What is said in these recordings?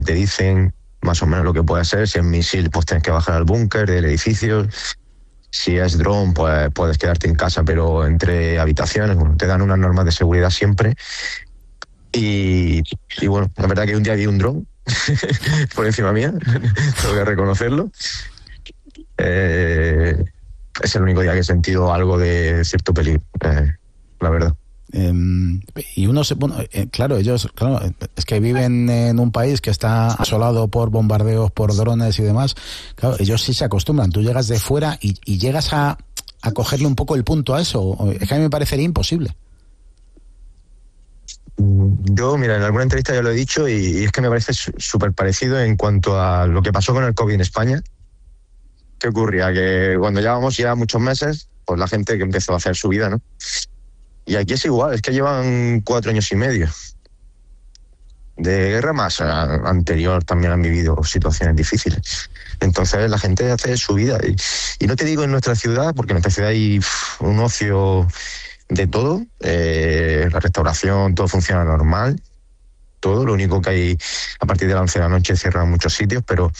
te dicen más o menos lo que puede ser. Si es misil, pues tienes que bajar al búnker del edificio. Si es dron, pues puedes quedarte en casa, pero entre habitaciones. Bueno, te dan unas normas de seguridad siempre. Y bueno, la verdad que un día vi un dron por encima mía, tengo que reconocerlo. Es el único día que he sentido algo de cierto peligro, la verdad. Y uno claro, ellos, es que viven en un país que está asolado por bombardeos, por drones y demás. Claro, ellos sí se acostumbran. Tú llegas de fuera y llegas a cogerle un poco el punto a eso. Es que a mí me parecería imposible. Yo, mira, en alguna entrevista ya lo he dicho y es que me parece súper parecido en cuanto a lo que pasó con el COVID en España. ¿Qué ocurría? Que cuando llevábamos ya muchos meses, pues la gente que empezó a hacer su vida, ¿no? Y aquí es igual, es que llevan 4 años y medio de guerra, más anterior también han vivido situaciones difíciles. Entonces la gente hace su vida. Y no te digo en nuestra ciudad, porque en nuestra ciudad hay un ocio de todo, la restauración, todo funciona normal, todo. Lo único que hay, a partir de las 11 de la noche cierran muchos sitios, pero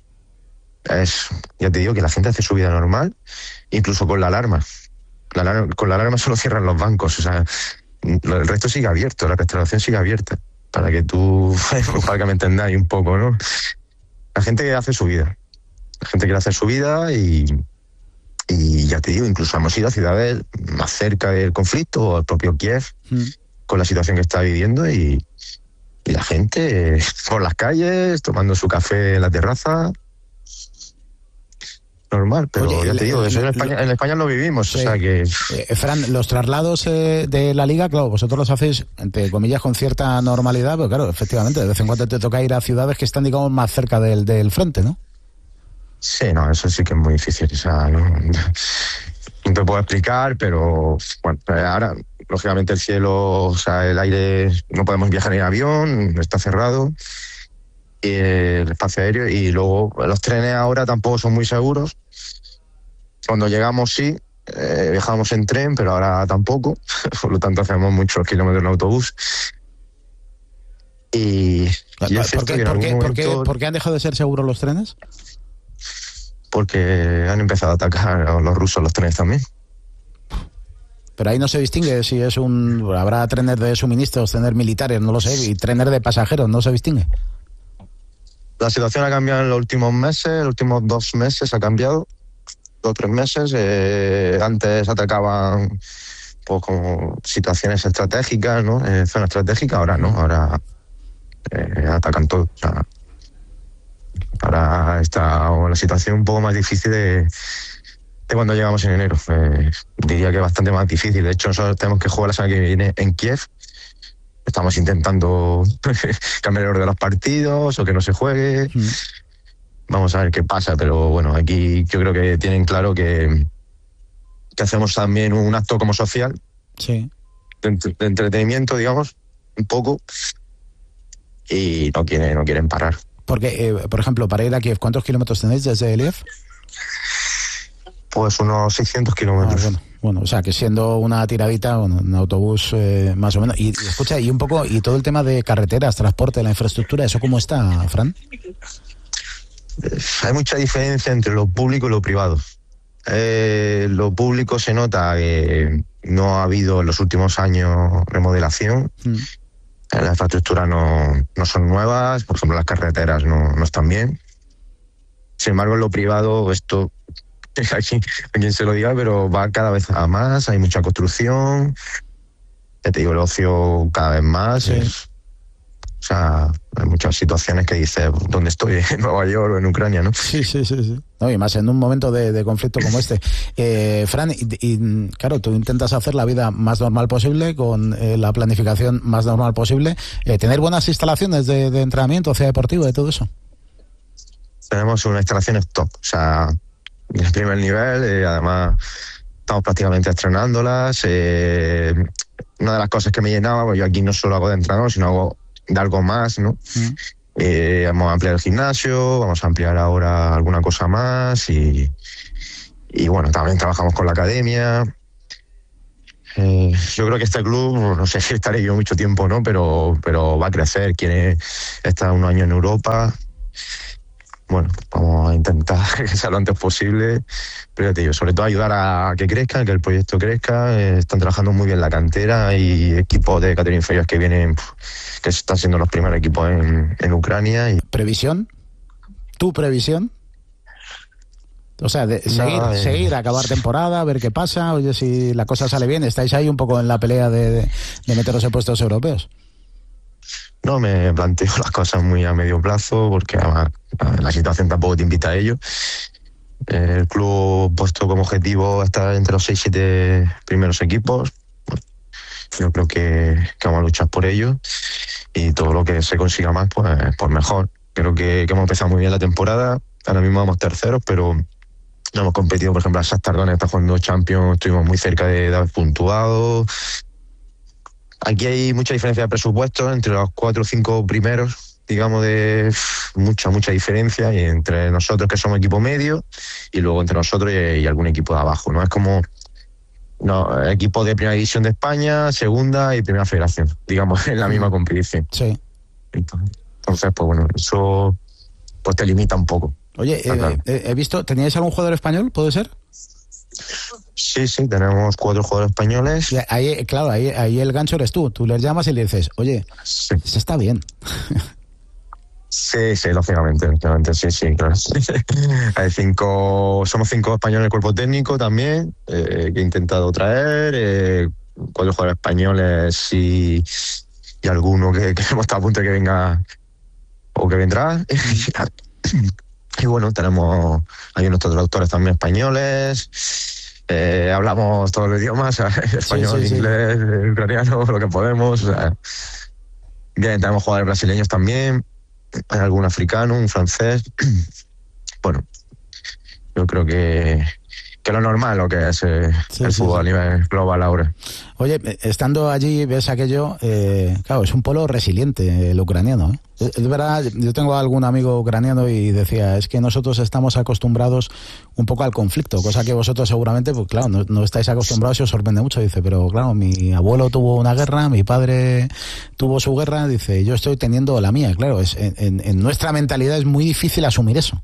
ya te digo que la gente hace su vida normal, incluso con la alarma. Con la alarma solo cierran los bancos, o sea, el resto sigue abierto, la restauración sigue abierta, para que me entendáis un poco, ¿no? La gente hace su vida, la gente quiere hacer su vida y ya te digo, incluso hemos ido a ciudades más cerca del conflicto, o al propio Kiev, con la situación que está viviendo, y la gente por las calles, tomando su café en la terraza. Normal, pero oye, ya te digo, eso en España lo vivimos, sí. O sea que... Fran, los traslados de la Liga, claro, vosotros los hacéis, entre comillas, con cierta normalidad, pero claro, efectivamente, de vez en cuando te toca ir a ciudades que están, digamos, más cerca del frente, ¿no? Sí, no, eso sí que es muy difícil, o sea, no te puedo explicar, pero bueno, ahora, lógicamente el cielo, o sea, el aire, no podemos viajar en avión, está cerrado, el espacio aéreo, y luego los trenes ahora tampoco son muy seguros. Cuando llegamos sí, viajamos en tren, pero ahora tampoco, por lo tanto hacemos muchos kilómetros en autobús. ¿Por qué han dejado de ser seguros los trenes? Porque han empezado a atacar a los rusos los trenes también. Pero ahí no se distingue si es habrá trenes de suministros, trenes militares, no lo sé, y trenes de pasajeros, no se distingue. La situación ha cambiado en los últimos meses, los últimos 2 meses ha cambiado, 2 o 3 meses. Antes atacaban pues, como situaciones estratégicas, ¿no? Zonas estratégicas, ahora no, ahora atacan todo. O sea, ahora está la situación un poco más difícil de cuando llegamos en enero. Diría que bastante más difícil. De hecho, nosotros tenemos que jugar la semana que viene en Kiev. Estamos intentando cambiar el orden de los partidos o que no se juegue. Vamos a ver qué pasa, pero bueno, aquí yo creo que tienen claro que hacemos también un acto como social, sí, de entretenimiento, digamos, un poco, y no quieren parar. Porque, por ejemplo, para ir a Kiev, ¿cuántos kilómetros tenéis desde Lviv? Pues unos 600 kilómetros. Bueno, o sea, que siendo una tiradita, un autobús más o menos. Y escucha, y un poco, y todo el tema de carreteras, transporte, la infraestructura, ¿eso cómo está, Fran? Hay mucha diferencia entre lo público y lo privado. Lo público se nota que no ha habido en los últimos años remodelación. Las infraestructuras no son nuevas, por ejemplo, las carreteras no están bien. Sin embargo, en lo privado, esto... a quien se lo diga, pero va cada vez a más, hay mucha construcción, ya te digo, el ocio cada vez más, sí. O sea, hay muchas situaciones que dices, ¿dónde estoy? ¿En Nueva York o en Ucrania, no? Sí. No, y más en un momento de conflicto como este. Fran, y claro, tú intentas hacer la vida más normal posible, con la planificación más normal posible, tener buenas instalaciones de entrenamiento, hacia deportivo, de todo eso. Tenemos unas instalaciones top, o sea... en el primer nivel, además estamos prácticamente estrenándolas. Una de las cosas que me llenaba, pues yo aquí no solo hago de entrenador, sino hago de algo más, ¿no? Vamos a ampliar el gimnasio, vamos a ampliar ahora alguna cosa más y bueno, también trabajamos con la academia. Yo creo que este club, no sé si estaré yo mucho tiempo o no, pero va a crecer, quiere estar unos años en Europa. Bueno, vamos a intentar que sea lo antes posible, pero ya te digo, sobre todo ayudar a que crezcan, que el proyecto crezca. Están trabajando muy bien la cantera y equipos de categoría inferior que vienen, que están siendo los primeros equipos en Ucrania. ¿Previsión? ¿Tu previsión? O sea, seguir, acabar temporada, ver qué pasa. Oye, si la cosa sale bien, estáis ahí un poco en la pelea de meteros en puestos europeos. No me planteo las cosas muy a medio plazo, porque además la situación tampoco te invita a ello. El club puesto como objetivo estar entre los 6-7 primeros equipos. Bueno, yo creo que vamos a luchar por ello, y todo lo que se consiga más, pues mejor. Creo que hemos empezado muy bien la temporada. Ahora mismo vamos terceros, pero no hemos competido. Por ejemplo, Shakhtar Donetsk está jugando Champions, estuvimos muy cerca de haber puntuado. Aquí hay mucha diferencia de presupuesto entre los 4 o 5 primeros, digamos, de mucha diferencia, y entre nosotros, que somos equipo medio, y luego entre nosotros y algún equipo de abajo, ¿no? Es como equipos de primera división de España, segunda y primera federación, digamos, en la misma competición. Sí. Entonces, pues bueno, eso pues te limita un poco. Oye, he visto, ¿teníais algún jugador español, puede ser? Sí, tenemos 4 jugadores españoles. Ahí, claro, ahí el gancho eres tú. Tú les llamas y le dices, oye, sí, se está bien. Sí, lógicamente, sí, claro. Somos 5 españoles en el cuerpo técnico también, que he intentado traer, 4 jugadores españoles y alguno que hemos estado a punto de que venga o que vendrá. Y bueno, tenemos ahí nuestros traductores también españoles. Hablamos todos los idiomas, español, inglés, ucraniano, lo que podemos. Bien, tenemos jugadores brasileños también, hay algún africano, un francés. Bueno, yo creo que lo normal, lo que es el fútbol a nivel global ahora. Oye, estando allí, ves aquello, claro, es un pueblo resiliente el ucraniano, ¿eh? Es verdad, yo tengo algún amigo ucraniano y decía, es que nosotros estamos acostumbrados un poco al conflicto, cosa que vosotros seguramente, pues claro, no estáis acostumbrados y os sorprende mucho. Dice, pero claro, mi abuelo tuvo una guerra, mi padre tuvo su guerra, dice, yo estoy teniendo la mía. Claro, en nuestra mentalidad es muy difícil asumir eso.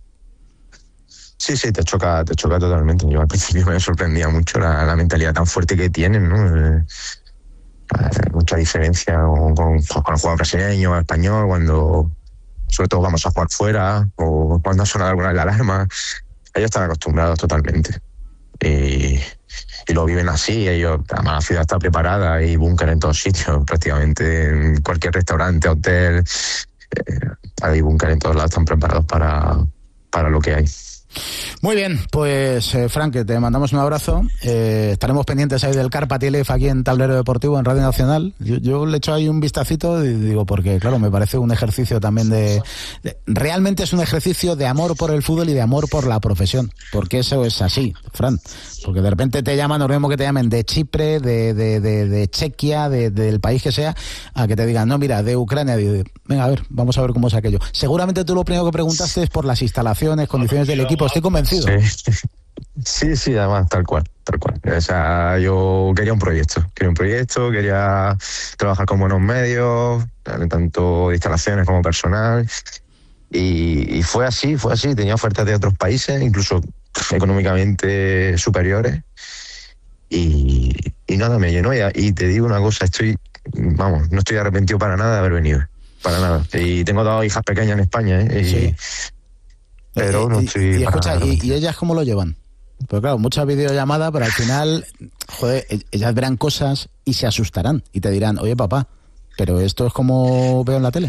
Sí, te choca totalmente. Yo al principio me sorprendía mucho la mentalidad tan fuerte que tienen, ¿no? Mucha diferencia con el juego brasileño, español, cuando sobre todo vamos a jugar fuera o cuando ha sonado alguna de la alarma. Ellos están acostumbrados totalmente y lo viven así. Ellos, además, la ciudad está preparada, hay búnker en todos sitios, prácticamente en cualquier restaurante, hotel, hay búnker en todos lados, están preparados para lo que hay. Muy bien, pues Frank, te mandamos un abrazo. Estaremos pendientes ahí del Karpaty Lev aquí en Tablero Deportivo, en Radio Nacional. Yo le echo ahí un vistacito y digo, porque claro, me parece un ejercicio también realmente es un ejercicio de amor por el fútbol y de amor por la profesión, porque eso es así, Fran. Porque de repente te llaman, lo mismo que te llamen de Chipre, de Chequia, del país que sea, a que te digan, no, mira, de Ucrania. Venga, a ver, vamos a ver cómo es aquello. Seguramente tú lo primero que preguntaste es por las instalaciones, condiciones del equipo. Estoy convencido. Sí, además, tal cual. O sea, yo quería un proyecto, quería trabajar con buenos medios, tanto de instalaciones como personal, y fue así. Tenía ofertas de otros países, incluso económicamente superiores, y nada, me llenó. Y te digo una cosa, no estoy arrepentido para nada de haber venido, para nada. Y tengo 2 hijas pequeñas en España, Sí. Pero no estoy... Y escucha, ¿y ellas cómo lo llevan? Pues claro, mucha videollamada, pero al final, joder, ellas verán cosas y se asustarán y te dirán, oye papá, pero esto es como veo en la tele.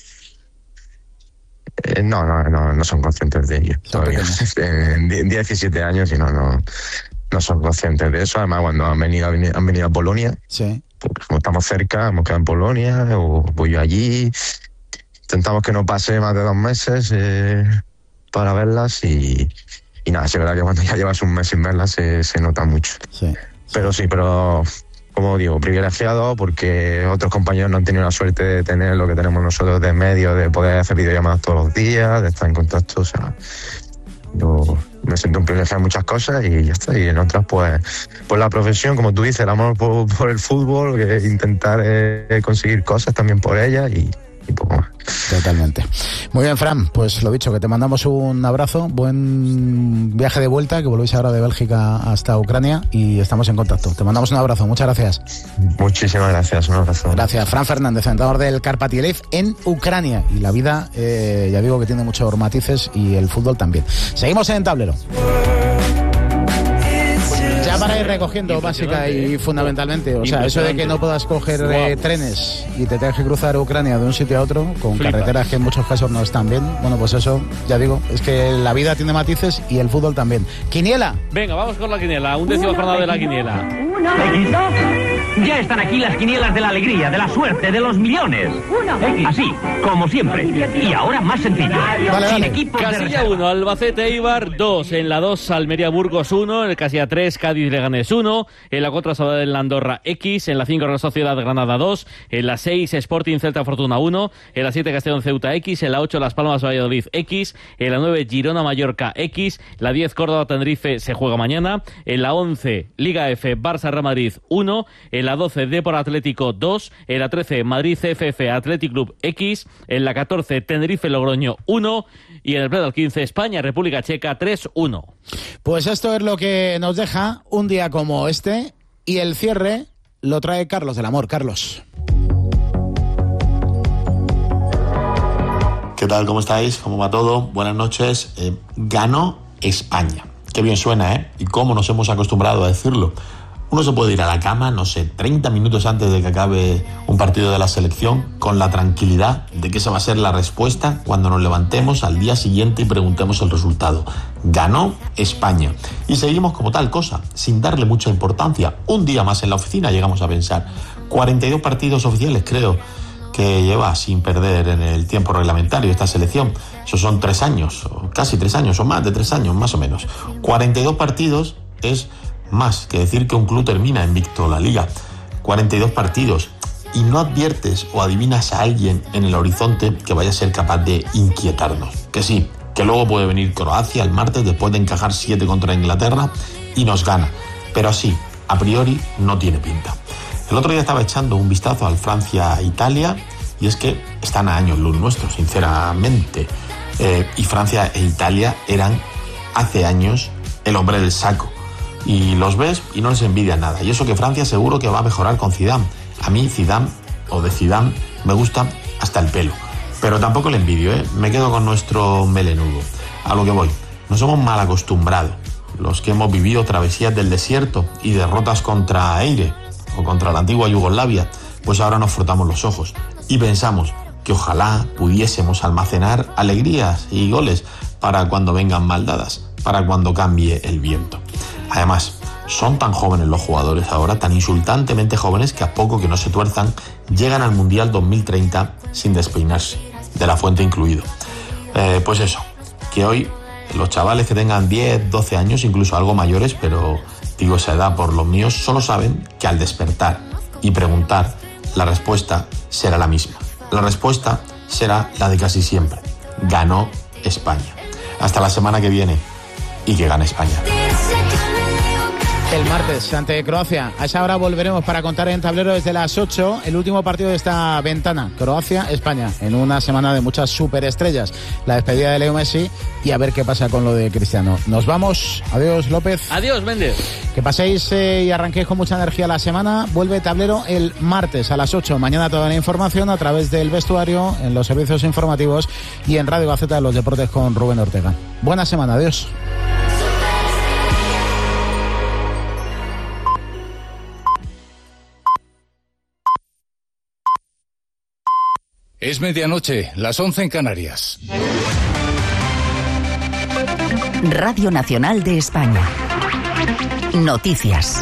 No son conscientes de ello todavía. En 17 años y no son conscientes de eso. Además, cuando han venido a Polonia, sí, pues como estamos cerca, hemos quedado en Polonia o voy yo allí. Intentamos que no pase más de 2 meses para verlas y nada, es verdad que cuando ya llevas un mes sin verlas se nota mucho. Sí. Pero como digo, privilegiado porque otros compañeros no han tenido la suerte de tener lo que tenemos nosotros de medio, de poder hacer videollamadas todos los días, de estar en contacto. O sea, yo me siento un privilegiado en muchas cosas y ya está. Y en otras, pues la profesión, como tú dices, el amor por el fútbol, intentar conseguir cosas también por ella y poco más. Totalmente. Muy bien, Fran, pues lo dicho, que te mandamos un abrazo, buen viaje de vuelta, que volvéis ahora de Bélgica hasta Ucrania y estamos en contacto. Te mandamos un abrazo, muchas gracias. Muchísimas gracias, un abrazo. Gracias, Fran Fernández, entrenador del Karpat Yeliv en Ucrania. Y la vida, ya digo que tiene muchos matices y el fútbol también. Seguimos en Tablero. Ya para ir recogiendo básica y fundamentalmente, o sea, eso de que no puedas coger trenes y te tengas que cruzar Ucrania de un sitio a otro con carreteras que en muchos casos no están bien, bueno, pues eso, ya digo, es que la vida tiene matices y el fútbol también. ¿Quiniela? Venga, vamos con la quiniela, 11ª jornada de la quiniela. Ya están aquí las quinielas de la alegría, de la suerte, de los millones. Así, como siempre. Y ahora más sencillo. Sin equipos de Casilla 1, Albacete Eibar 2. En la 2, Almería Burgos 1. En el casilla 3, Cádiz Leganés 1. En la 4, Sabadell en la Andorra X. En la 5, Real Sociedad Granada 2. En la 6, Sporting Celta Fortuna 1. En la 7, Castellón Ceuta X. En la 8, Las Palmas Valladolid X. En la 9, Girona Mallorca X. La 10, Córdoba Tenerife se juega mañana. En la 11, Liga F, Barça Real Madrid 1. En la 12, Depor Atlético 2. En la 13, Madrid CFF Athletic Club X. En la 14, Tenerife Logroño 1. Y en el pleno 15, España República Checa 3-1. Pues esto es lo que nos deja un día como este. Y el cierre lo trae Carlos del Amor. Carlos. ¿Qué tal? ¿Cómo estáis? ¿Cómo va todo? Buenas noches. Ganó España. Qué bien suena, ¿eh? Y cómo nos hemos acostumbrado a decirlo. Uno se puede ir a la cama, no sé, 30 minutos antes de que acabe un partido de la selección, con la tranquilidad de que esa va a ser la respuesta cuando nos levantemos al día siguiente y preguntemos el resultado. Ganó España. Y seguimos como tal cosa, sin darle mucha importancia. Un día más en la oficina llegamos a pensar. 42 partidos oficiales, creo, que lleva sin perder en el tiempo reglamentario esta selección. Eso son 3 años, o casi 3 años, o más de 3 años, más o menos. 42 partidos es más que decir que un club termina invicto la liga. 42 partidos. Y no adviertes o adivinas a alguien en el horizonte que vaya a ser capaz de inquietarnos. Que sí, que luego puede venir Croacia el martes después de encajar 7 contra Inglaterra y nos gana. Pero así, a priori, no tiene pinta. El otro día estaba echando un vistazo al Francia-Italia y es que están a años luz nuestros, sinceramente. Y Francia e Italia eran hace años el hombre del saco. Y los ves y no les envidia nada. Y eso que Francia seguro que va a mejorar con Zidane. A mí Zidane, o de Zidane, me gusta hasta el pelo. Pero tampoco le envidio, ¿eh? Me quedo con nuestro melenudo. A lo que voy, nos hemos mal acostumbrado. Los que hemos vivido travesías del desierto y derrotas contra Eire o contra la antigua Yugoslavia, pues ahora nos frotamos los ojos y pensamos que ojalá pudiésemos almacenar alegrías y goles para cuando vengan maldadas, para cuando cambie el viento. Además, son tan jóvenes los jugadores ahora, tan insultantemente jóvenes, que a poco que no se tuerzan, llegan al Mundial 2030 sin despeinarse, de la fuente incluido. Pues eso, que hoy los chavales que tengan 10, 12 años, incluso algo mayores, pero digo esa edad por los míos, solo saben que al despertar y preguntar, la respuesta será la misma. La respuesta será la de casi siempre. Ganó España. Hasta la semana que viene y que gane España. El martes ante Croacia. A esa hora volveremos para contar en Tablero desde las 8 el último partido de esta ventana. Croacia-España. En una semana de muchas superestrellas. La despedida de Leo Messi y a ver qué pasa con lo de Cristiano. Nos vamos. Adiós, López. Adiós, Méndez. Que paséis y arranquéis con mucha energía la semana. Vuelve Tablero el martes a las 8. Mañana toda la información a través del vestuario, en los servicios informativos y en Radio Gaceta de los Deportes con Rubén Ortega. Buena semana. Adiós. Es medianoche, las 11 en Canarias. Radio Nacional de España. Noticias.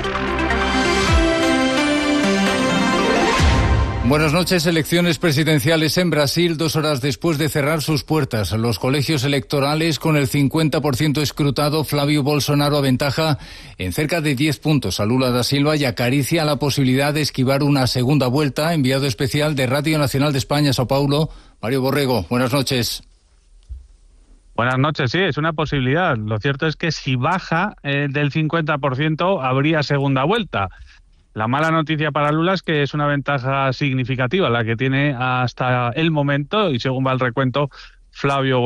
Buenas noches. Elecciones presidenciales en Brasil 2 horas después de cerrar sus puertas. Los colegios electorales con el 50% escrutado, Flávio Bolsonaro aventaja en cerca de 10 puntos a Lula da Silva y acaricia la posibilidad de esquivar una segunda vuelta. Enviado especial de Radio Nacional de España, Sao Paulo, Mario Borrego. Buenas noches. Buenas noches, sí, es una posibilidad. Lo cierto es que si baja del 50% habría segunda vuelta. La mala noticia para Lula es que es una ventaja significativa la que tiene hasta el momento y según va el recuento Flavio